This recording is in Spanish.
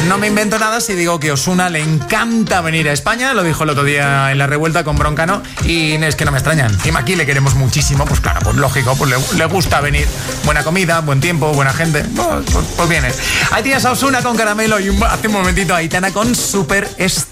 No me invento nada si digo que Osuna le encanta venir a España, lo dijo el otro día en La Revuelta con Broncano, y es que no me extrañan. Encima aquí le queremos muchísimo, pues claro, pues lógico, pues le gusta venir. Buena comida, buen tiempo, buena gente, pues viene. Ahí tienes a Osuna con Caramelo y hace un momentito a Aitana con Superstar.